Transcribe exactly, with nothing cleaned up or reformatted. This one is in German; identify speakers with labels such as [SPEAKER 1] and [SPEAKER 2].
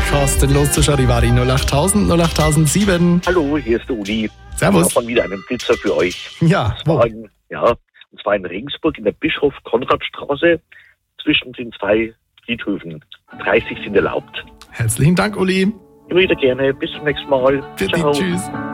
[SPEAKER 1] kostenlos zu Charivari null achttausend null achttausendsieben.
[SPEAKER 2] Hallo, hier ist der Uli.
[SPEAKER 1] Servus.
[SPEAKER 2] Ich habe wieder einen Blitzer für euch.
[SPEAKER 1] Ja,
[SPEAKER 2] und zwar, in, ja, und zwar in Regensburg in der Bischof-Konrad-Straße. Zwischen den zwei Friedhöfen. dreißig sind erlaubt.
[SPEAKER 1] Herzlichen Dank, Uli.
[SPEAKER 2] Immer wieder gerne. Bis zum nächsten Mal.
[SPEAKER 1] Bitte,
[SPEAKER 2] Ciao.
[SPEAKER 1] tschüss.